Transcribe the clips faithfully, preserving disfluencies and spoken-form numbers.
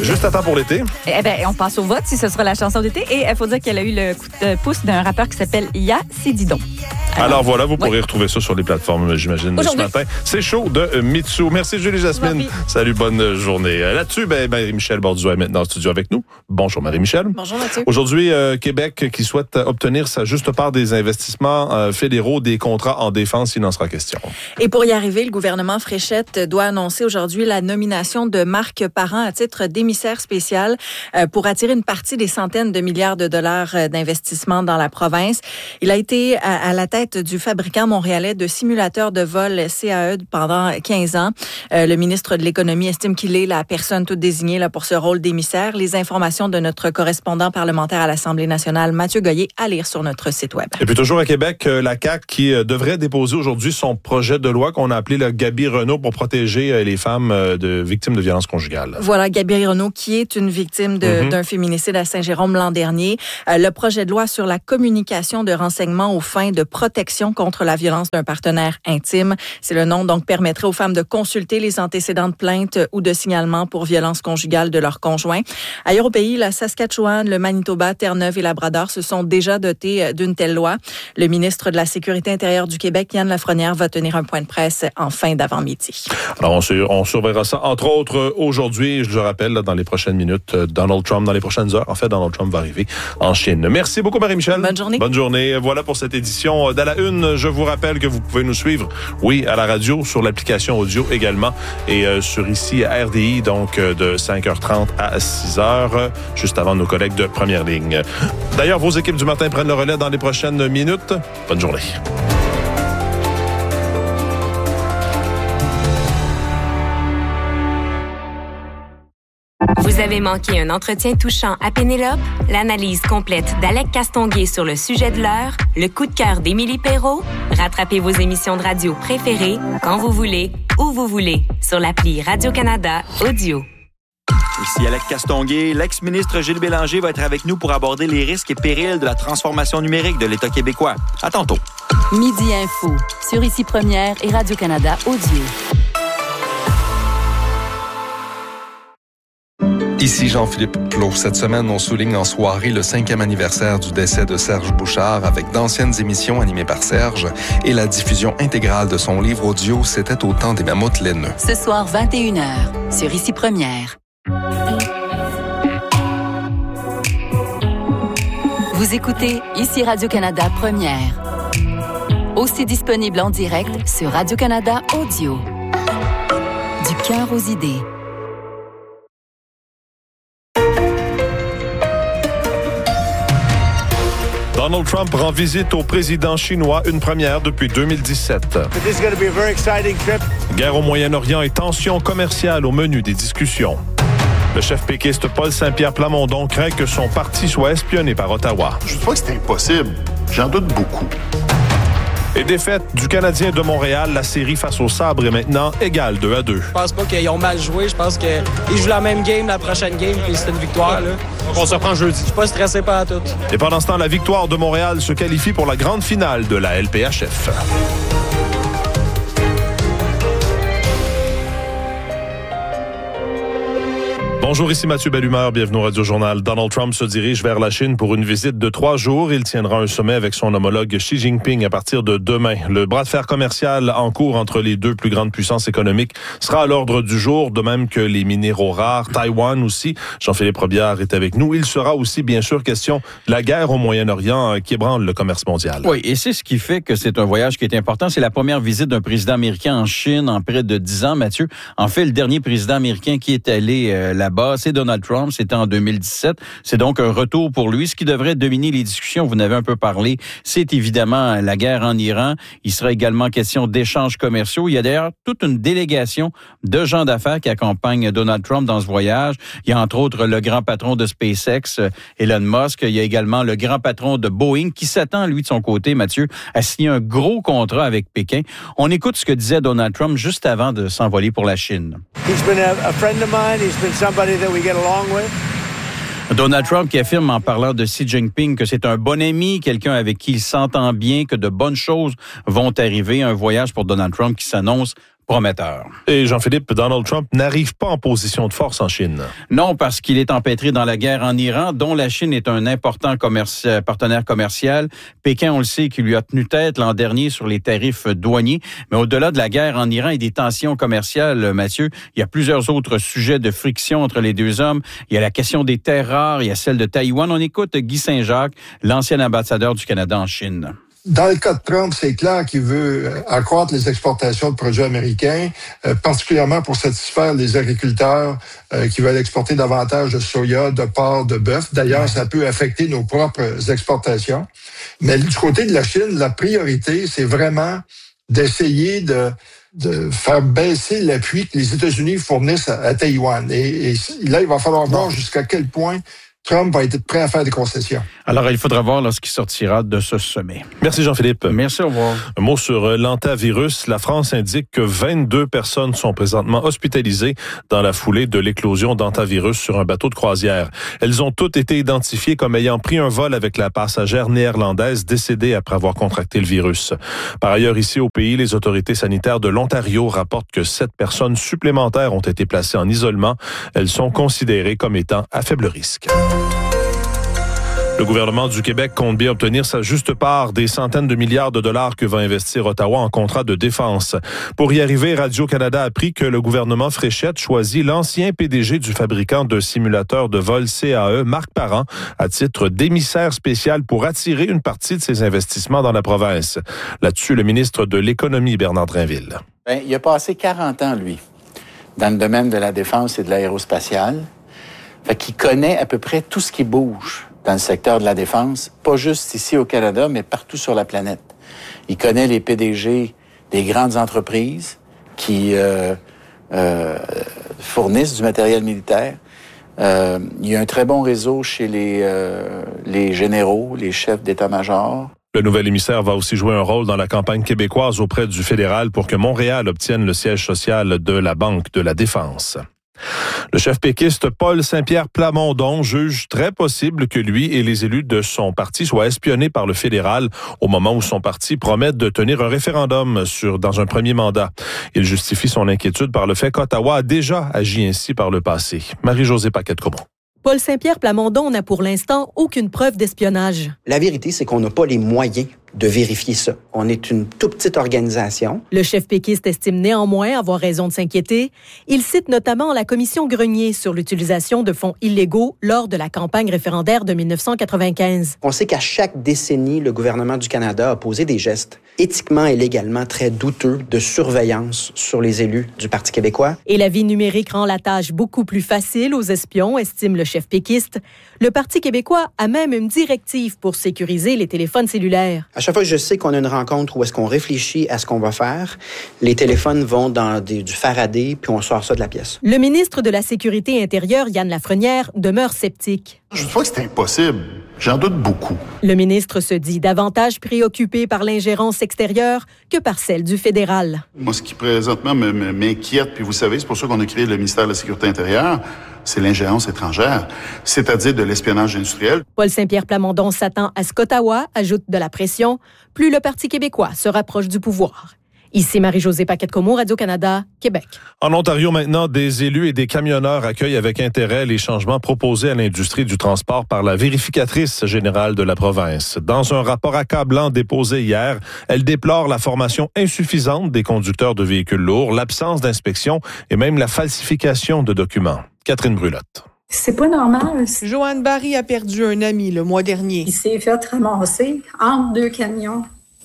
Juste à temps pour l'été. Eh bien, on passe au vote si ce sera la chanson d'été. Et il faut dire qu'elle a eu le coup de pouce d'un rappeur qui s'appelle Ya Sididon. Alors, Alors voilà, vous pourrez oui. retrouver ça sur les plateformes, j'imagine, ce matin. C'est chaud de euh, Mitsou. Merci Julie Jasmine. Merci. Salut, bonne journée. Là-dessus, ben, Marie-Michel Borduas est maintenant en studio avec nous. Bonjour Marie-Michel. Bonjour Mathieu. Aujourd'hui, euh, Québec qui souhaite obtenir sa juste part des investissements euh, fédéraux, des contrats en défense, il en sera question. Et pour y arriver, le gouvernement Fréchette doit annoncer aujourd'hui la nomination de Marc Parent à titre d'émissaire spécial euh, pour attirer une partie des centaines de milliards de dollars d'investissement dans la province. Il a été à, à la tête du fabricant montréalais de simulateurs de vol C A E pendant quinze ans. Euh, le ministre de l'Économie estime qu'il est la personne toute désignée là, pour ce rôle d'émissaire. Les informations de notre correspondant parlementaire à l'Assemblée nationale, Mathieu Goyer, à lire sur notre site web. Et puis toujours à Québec, la C A Q qui devrait déposer aujourd'hui son projet de loi qu'on a appelé le Gaby Renault pour protéger les femmes de victimes de violences conjugales. Voilà, Gaby Renault qui est une victime de, mm-hmm. d'un féminicide à Saint-Jérôme l'an dernier. Euh, le projet de loi sur la communication de renseignements aux fins de protection contre la violence d'un partenaire intime. C'est le nom, donc, permettrait aux femmes de consulter les antécédents de plainte ou de signalement pour violence conjugale de leur conjoint. Ailleurs au pays, la Saskatchewan, le Manitoba, Terre-Neuve et Labrador se sont déjà dotés d'une telle loi. Le ministre de la Sécurité intérieure du Québec, Yann Lafrenière, va tenir un point de presse en fin d'avant-midi. Alors, on, sur, on surveillera ça, entre autres, aujourd'hui, je le rappelle, là, dans les prochaines minutes, Donald Trump, dans les prochaines heures. En fait, Donald Trump va arriver en Chine. Merci beaucoup, Marie-Michel. Bonne journée. Bonne journée. Voilà pour cette édition d'À la Une. Je vous rappelle que vous pouvez nous suivre, oui, à la radio, sur l'application audio également, et euh, sur ici à R D I, donc euh, de cinq heures trente à six heures, euh, juste avant nos collègues de Première Ligne. D'ailleurs, vos équipes du matin prennent le relais dans les prochaines minutes. Bonne journée. Vous avez manqué un entretien touchant à Pénélope? L'analyse complète d'Alec Castonguay sur le sujet de l'heure? Le coup de cœur d'Émilie Perrault? Rattrapez vos émissions de radio préférées quand vous voulez, où vous voulez, sur l'appli Radio-Canada Audio. Ici Alec Castonguay. L'ex-ministre Gilles Bélanger va être avec nous pour aborder les risques et périls de la transformation numérique de l'État québécois. À tantôt. Midi Info, sur Ici Première et Radio-Canada Audio. Ici Jean-Philippe Plot. Cette semaine, on souligne en soirée le cinquième anniversaire du décès de Serge Bouchard avec d'anciennes émissions animées par Serge et la diffusion intégrale de son livre audio « C'était au temps des mammouths laineux ». Ce soir, vingt et une heures, sur Ici Première. Vous écoutez Ici Radio-Canada Première. Aussi disponible en direct sur Radio-Canada Audio. Du cœur aux idées. Donald Trump rend visite au président chinois, une première depuis deux mille dix-sept. This is going to be a very exciting trip. Guerre au Moyen-Orient et tensions commerciales au menu des discussions. Le chef péquiste Paul Saint-Pierre Plamondon craint que son parti soit espionné par Ottawa. Je ne dis pas que c'est impossible. J'en doute beaucoup. Et défaite du Canadien de Montréal, la série face au Sabre est maintenant égale deux à deux. Je pense pas qu'ils ont mal joué. Je pense qu'ils jouent la même game la prochaine game, puis c'est une victoire. Là. On se reprend jeudi. Je suis pas stressé par tout. Et pendant ce temps, la victoire de Montréal se qualifie pour la grande finale de la L P H F. Bonjour, ici Mathieu Bellumeur, bienvenue au Radio-Journal. Donald Trump se dirige vers la Chine pour une visite de trois jours. Il tiendra un sommet avec son homologue Xi Jinping à partir de demain. Le bras de fer commercial en cours entre les deux plus grandes puissances économiques sera à l'ordre du jour, de même que les minéraux rares, Taïwan aussi. Jean-Philippe Robillard est avec nous. Il sera aussi, bien sûr, question de la guerre au Moyen-Orient qui ébranle le commerce mondial. Oui, et c'est ce qui fait que c'est un voyage qui est important. C'est la première visite d'un président américain en Chine en près de dix ans, Mathieu. En fait, le dernier président américain qui est allé euh, là-bas, c'est Donald Trump, c'était en deux mille dix-sept. C'est donc un retour pour lui. Ce qui devrait dominer les discussions, vous en avez un peu parlé, c'est évidemment la guerre en Iran. Il sera également question d'échanges commerciaux. Il y a d'ailleurs toute une délégation de gens d'affaires qui accompagnent Donald Trump dans ce voyage. Il y a entre autres le grand patron de SpaceX, Elon Musk. Il y a également le grand patron de Boeing qui s'attend, lui, de son côté, Mathieu, à signer un gros contrat avec Pékin. On écoute ce que disait Donald Trump juste avant de s'envoler pour la Chine. He's been a, a friend of mine. He's been somebody that we get along with. Donald Trump qui affirme en parlant de Xi Jinping que c'est un bon ami, quelqu'un avec qui il s'entend bien, que de bonnes choses vont arriver. Un voyage pour Donald Trump qui s'annonce prometteur. Et Jean-Philippe, Donald Trump n'arrive pas en position de force en Chine. Non, parce qu'il est empêtré dans la guerre en Iran, dont la Chine est un important commerci- partenaire commercial. Pékin, on le sait, qui lui a tenu tête l'an dernier sur les tarifs douaniers. Mais au-delà de la guerre en Iran et des tensions commerciales, Mathieu, il y a plusieurs autres sujets de friction entre les deux hommes. Il y a la question des terres rares, il y a celle de Taïwan. On écoute Guy Saint-Jacques, l'ancien ambassadeur du Canada en Chine. Dans le cas de Trump, c'est clair qu'il veut accroître les exportations de produits américains, euh, particulièrement pour satisfaire les agriculteurs euh, qui veulent exporter davantage de soya, de porc, de bœuf. D'ailleurs, ça peut affecter nos propres exportations. Mais du côté de la Chine, la priorité, c'est vraiment d'essayer de, de faire baisser l'appui que les États-Unis fournissent à, à Taïwan. Et, et là, il va falloir voir jusqu'à quel point Trump va être prêt à faire des concessions. Alors, il faudra voir lorsqu'il sortira de ce sommet. Merci Jean-Philippe. Merci, au revoir. Un mot sur l'hantavirus. La France indique que vingt-deux personnes sont présentement hospitalisées dans la foulée de l'éclosion d'hantavirus sur un bateau de croisière. Elles ont toutes été identifiées comme ayant pris un vol avec la passagère néerlandaise décédée après avoir contracté le virus. Par ailleurs, ici au pays, les autorités sanitaires de l'Ontario rapportent que sept personnes supplémentaires ont été placées en isolement. Elles sont considérées comme étant à faible risque. Le gouvernement du Québec compte bien obtenir sa juste part des centaines de milliards de dollars que va investir Ottawa en contrat de défense. Pour y arriver, Radio-Canada a appris que le gouvernement Fréchette choisit l'ancien P D G du fabricant de simulateurs de vol C A E, Marc Parent, à titre d'émissaire spécial pour attirer une partie de ses investissements dans la province. Là-dessus, le ministre de l'Économie, Bernard Drinville. Bien, il a passé quarante ans, lui, dans le domaine de la défense et de l'aérospatiale. Fait qu'il connaît à peu près tout ce qui bouge dans le secteur de la défense, pas juste ici au Canada, mais partout sur la planète. Il connaît les P D G des grandes entreprises qui euh, euh, fournissent du matériel militaire. Euh, il y a un très bon réseau chez les, euh, les généraux, les chefs d'état-major. Le nouvel émissaire va aussi jouer un rôle dans la campagne québécoise auprès du fédéral pour que Montréal obtienne le siège social de la Banque de la Défense. Le chef péquiste Paul Saint-Pierre Plamondon juge très possible que lui et les élus de son parti soient espionnés par le fédéral au moment où son parti promet de tenir un référendum sur, dans un premier mandat. Il justifie son inquiétude par le fait qu'Ottawa a déjà agi ainsi par le passé. Marie-Josée Paquette-Comont. Paul Saint-Pierre Plamondon n'a pour l'instant aucune preuve d'espionnage. La vérité, c'est qu'on n'a pas les moyens de vérifier ça. On est une toute petite organisation. Le chef péquiste estime néanmoins avoir raison de s'inquiéter. Il cite notamment la commission Grenier sur l'utilisation de fonds illégaux lors de la campagne référendaire de dix-neuf cent quatre-vingt-quinze. On sait qu'à chaque décennie, le gouvernement du Canada a posé des gestes éthiquement et légalement très douteux de surveillance sur les élus du Parti québécois. Et la vie numérique rend la tâche beaucoup plus facile aux espions, estime le chef péquiste. Le Parti québécois a même une directive pour sécuriser les téléphones cellulaires. À chaque fois que je sais qu'on a une rencontre où est-ce qu'on réfléchit à ce qu'on va faire, les téléphones vont dans des, du Faraday, puis on sort ça de la pièce. Le ministre de la Sécurité intérieure, Yann Lafrenière, demeure sceptique. Je ne dis pas que c'est impossible. J'en doute beaucoup. Le ministre se dit davantage préoccupé par l'ingérence extérieure que par celle du fédéral. Moi, ce qui présentement m'inquiète, puis vous savez, c'est pour ça qu'on a créé le ministère de la Sécurité intérieure, c'est l'ingérence étrangère, c'est-à-dire de l'espionnage industriel. Paul Saint-Pierre Plamondon s'attend à ce qu'Ottawa ajoute de la pression, plus le Parti québécois se rapproche du pouvoir. Ici Marie-Josée Paquette-Comont, Radio-Canada, Québec. En Ontario, maintenant, des élus et des camionneurs accueillent avec intérêt les changements proposés à l'industrie du transport par la vérificatrice générale de la province. Dans un rapport accablant déposé hier, elle déplore la formation insuffisante des conducteurs de véhicules lourds, l'absence d'inspection et même la falsification de documents. Catherine Brulotte. C'est pas normal. Joanne Barry a perdu un ami le mois dernier. Il s'est fait ramasser entre deux camions.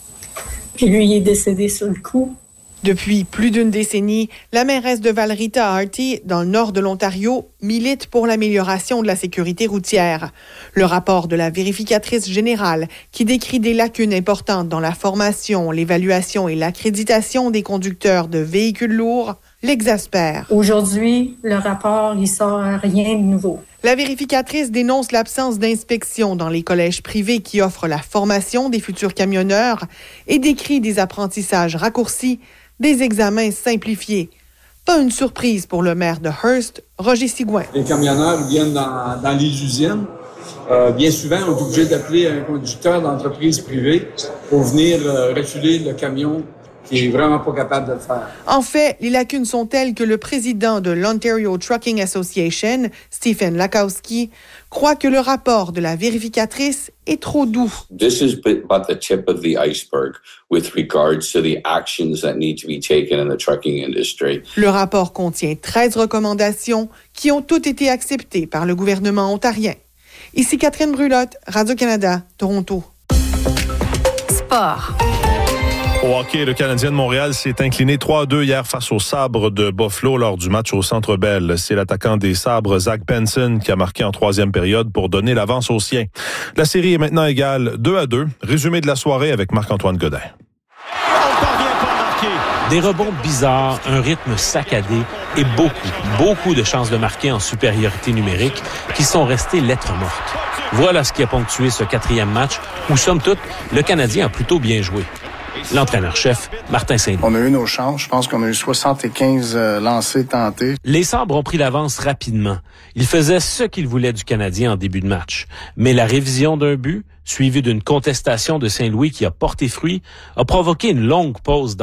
Puis lui, il est décédé sur le coup. Depuis plus d'une décennie, la mairesse de Valrita-Harty, dans le nord de l'Ontario, milite pour l'amélioration de la sécurité routière. Le rapport de la vérificatrice générale, qui décrit des lacunes importantes dans la formation, l'évaluation et l'accréditation des conducteurs de véhicules lourds, l'exaspère. Aujourd'hui, le rapport, il sort rien de nouveau. La vérificatrice dénonce l'absence d'inspection dans les collèges privés qui offrent la formation des futurs camionneurs et décrit des apprentissages raccourcis, des examens simplifiés. Pas une surprise pour le maire de Hearst, Roger Sigouin. Les camionneurs viennent dans, dans les usines. Euh, bien souvent, on est obligé d'appeler un conducteur d'entreprise privée pour venir euh, refiler le camion qui est vraiment pas capable de le faire. En fait, les lacunes sont telles que le président de l'Ontario Trucking Association, Stephen Lakowski, croit que le rapport de la vérificatrice est trop doux. This is but the tip of the iceberg with regards to the actions that need to be taken in the trucking industry. Le rapport contient treize recommandations qui ont toutes été acceptées par le gouvernement ontarien. Ici Catherine Brulotte, Radio-Canada, Toronto. Sport. Au hockey, le Canadien de Montréal s'est incliné trois à deux hier face aux Sabres de Buffalo lors du match au Centre Bell. C'est l'attaquant des Sabres, Zach Benson, qui a marqué en troisième période pour donner l'avance aux siens. La série est maintenant égale deux à deux. Résumé de la soirée avec Marc-Antoine Godin. Des rebonds bizarres, un rythme saccadé et beaucoup, beaucoup de chances de marquer en supériorité numérique qui sont restées lettres mortes. Voilà ce qui a ponctué ce quatrième match où, somme toute, le Canadien a plutôt bien joué. L'entraîneur-chef, Martin Saint-Louis. On a eu nos chances. Je pense qu'on a eu soixante-quinze euh, lancés tentés. Les Sabres ont pris l'avance rapidement. Ils faisaient ce qu'ils voulaient du Canadien en début de match. Mais la révision d'un but, suivie d'une contestation de Saint-Louis qui a porté fruit, a provoqué une longue pause